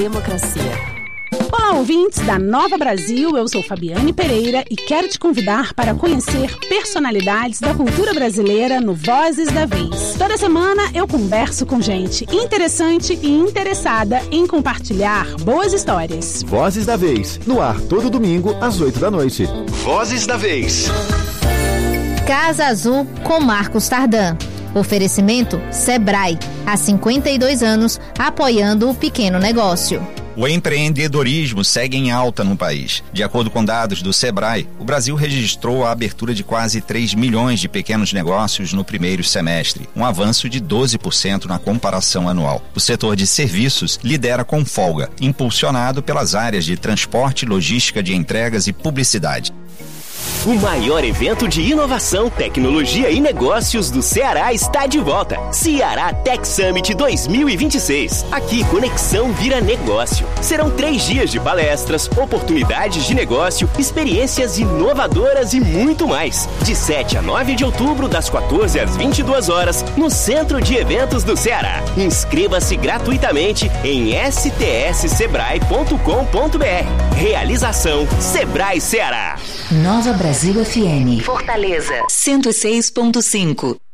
democracia. Olá, ouvintes da Nova Brasil, eu sou Fabiane Pereira e quero te convidar para conhecer personalidades da cultura brasileira no Vozes da Vez. Toda semana eu converso com gente interessante e interessada em compartilhar boas histórias. Vozes da Vez, no ar todo domingo às 8 da noite. Vozes da Vez. Casa Azul com Marcos Tardan. Oferecimento Sebrae, há 52 anos apoiando o pequeno negócio. O empreendedorismo segue em alta no país. De acordo com dados do Sebrae, o Brasil registrou a abertura de quase 3 milhões de pequenos negócios no primeiro semestre, um avanço de 12% na comparação anual. O setor de serviços lidera com folga, impulsionado pelas áreas de transporte, logística de entregas e publicidade. O maior evento de inovação, tecnologia e negócios do Ceará está de volta. Ceará Tech Summit 2026. Aqui, conexão vira negócio. Serão 3 dias de palestras, oportunidades de negócio, experiências inovadoras e muito mais. De 7 a 9 de outubro, das 14 às 22 horas, no Centro de Eventos do Ceará. Inscreva-se gratuitamente em stssebrae.com.br. Realização Sebrae Ceará. Nova Brasil FM. Fortaleza 106.5.